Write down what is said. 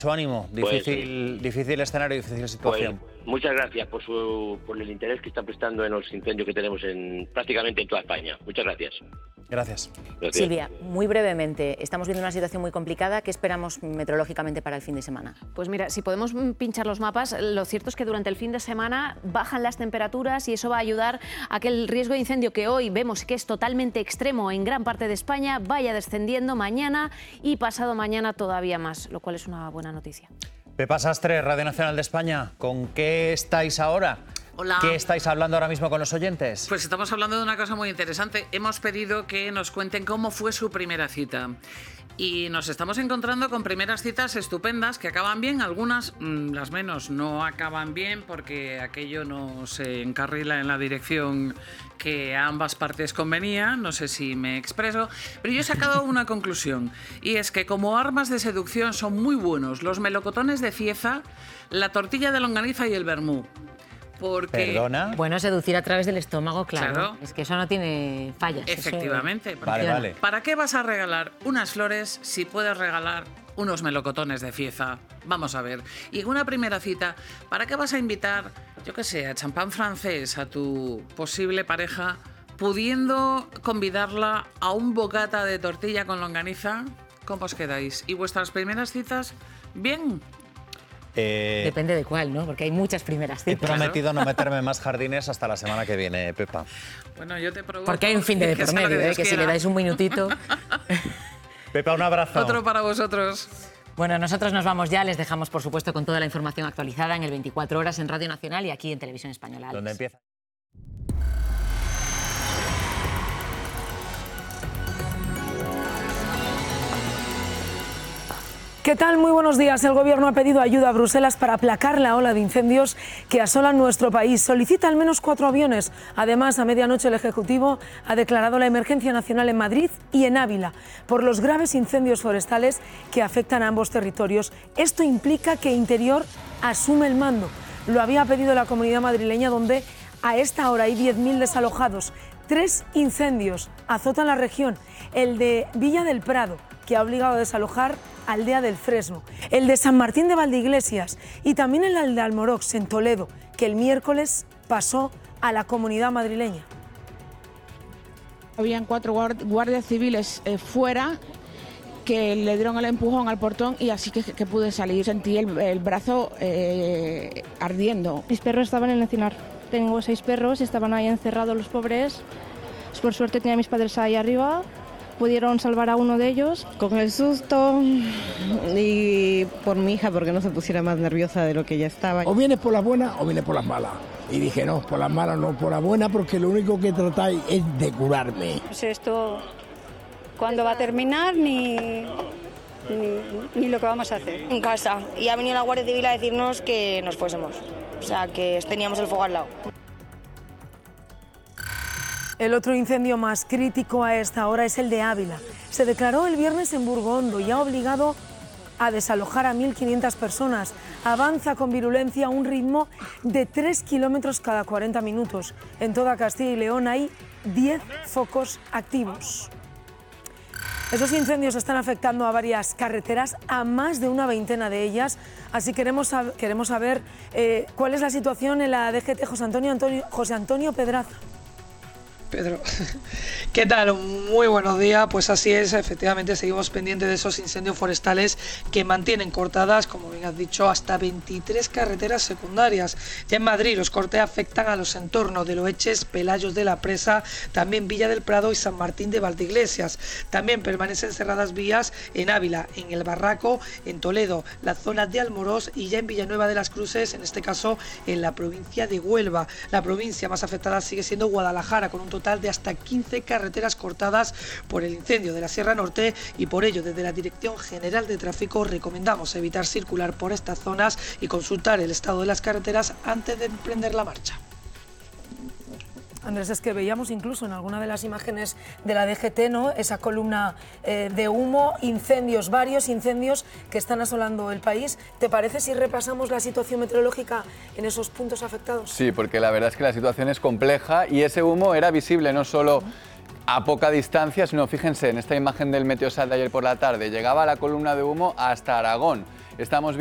Su ánimo, difícil escenario, difícil situación. Pues, muchas gracias por el interés que están prestando en los incendios que tenemos prácticamente en toda España. Muchas gracias. Gracias. Silvia, muy brevemente, estamos viendo una situación muy complicada. ¿Qué esperamos meteorológicamente para el fin de semana? Pues mira, si podemos pinchar los mapas, lo cierto es que durante el fin de semana bajan las temperaturas y eso va a ayudar a que el riesgo de incendio, que hoy vemos que es totalmente extremo en gran parte de España, vaya descendiendo mañana y pasado mañana todavía más, lo cual es una buena noticia. Pepa Sastre, Radio Nacional de España, ¿con qué estáis ahora? Hola. ¿Qué estáis hablando ahora mismo con los oyentes? Pues estamos hablando de una cosa muy interesante. Hemos pedido que nos cuenten cómo fue su primera cita. Y nos estamos encontrando con primeras citas estupendas que acaban bien, algunas, las menos, no acaban bien porque aquello no se encarrila en la dirección que a ambas partes convenía, no sé si me expreso, pero yo he sacado una conclusión, y es que como armas de seducción son muy buenos los melocotones de Cieza, la tortilla de longaniza y el vermú. Porque... ¿Perdona? Bueno, seducir a través del estómago, claro. Es que eso no tiene fallas. Efectivamente. Vale. ¿Para qué vas a regalar unas flores si puedes regalar unos melocotones de Cieza? Vamos a ver. Y en una primera cita, ¿para qué vas a invitar, yo qué sé, a champán francés a tu posible pareja, pudiendo convidarla a un bocata de tortilla con longaniza? ¿Cómo os quedáis? ¿Y vuestras primeras citas? ¿Bien? Depende de cuál, ¿no? Porque hay muchas primeras citas. He prometido no meterme en más jardines hasta la semana que viene, Pepa. Bueno, yo te provoco. Porque hay un fin de por medio, que si le dais un minutito... Pepa, un abrazo. Otro para vosotros. Bueno, nosotros nos vamos ya. Les dejamos, por supuesto, con toda la información actualizada en el 24 Horas en Radio Nacional y aquí en Televisión Española. Alex. ¿Dónde empieza? ¿Qué tal? Muy buenos días. El Gobierno ha pedido ayuda a Bruselas para aplacar la ola de incendios que asolan nuestro país. Solicita al menos 4 aviones. Además, a medianoche el Ejecutivo ha declarado la emergencia nacional en Madrid y en Ávila por los graves incendios forestales que afectan a ambos territorios. Esto implica que Interior asume el mando. Lo había pedido la Comunidad madrileña, donde a esta hora hay 10.000 desalojados. 3 incendios azotan la región. El de Villa del Prado, que ha obligado a desalojar Aldea del Fresno, el de San Martín de Valdeiglesias y también el de Almorox, en Toledo, que el miércoles pasó a la Comunidad madrileña. Habían 4 guardias civiles fuera que le dieron el empujón al portón y así que pude salir. Sentí el brazo ardiendo. Mis perros estaban en el encinar. Tengo 6 perros, estaban ahí encerrados los pobres. Por suerte tenía a mis padres ahí arriba. Pudieron salvar a uno de ellos. Con el susto y por mi hija, porque no se pusiera más nerviosa de lo que ya estaba. O vienes por las buenas o vienes por las malas. Y dije, no, por las malas no, por las buenas, porque lo único que tratáis es de curarme. Pues esto, ¿cuándo va a terminar? Ni lo que vamos a hacer. En casa. Y ha venido la Guardia Civil a decirnos que nos fuésemos. O sea, que teníamos el fuego al lado. El otro incendio más crítico a esta hora es el de Ávila. Se declaró el viernes en Burgondo y ha obligado a desalojar a 1.500 personas. Avanza con virulencia a un ritmo de 3 kilómetros cada 40 minutos. En toda Castilla y León hay 10 focos activos. Esos incendios están afectando a varias carreteras, a más de una veintena de ellas. Así queremos saber cuál es la situación en la DGT. José Antonio Pedraza. Pedro, ¿qué tal? Muy buenos días. Pues así es, efectivamente seguimos pendientes de esos incendios forestales que mantienen cortadas, como bien has dicho, hasta 23 carreteras secundarias. Ya en Madrid los cortes afectan a los entornos de Loeches, Pelayos de la Presa, también Villa del Prado y San Martín de Valdeiglesias. También permanecen cerradas vías en Ávila, en El Barraco, en Toledo, las zonas de Almorox y ya en Villanueva de las Cruces, en este caso en la provincia de Huelva. La provincia más afectada sigue siendo Guadalajara, con un total de hasta 15 carreteras cortadas por el incendio de la Sierra Norte, y por ello desde la Dirección General de Tráfico recomendamos evitar circular por estas zonas y consultar el estado de las carreteras antes de emprender la marcha. Andrés, es que veíamos incluso en alguna de las imágenes de la DGT, ¿no?, esa columna de humo, incendios, varios incendios que están asolando el país. ¿Te parece si repasamos la situación meteorológica en esos puntos afectados? Sí, porque la verdad es que la situación es compleja y ese humo era visible no solo a poca distancia, sino fíjense en esta imagen del Meteosat de ayer por la tarde, llegaba la columna de humo hasta Aragón. estamos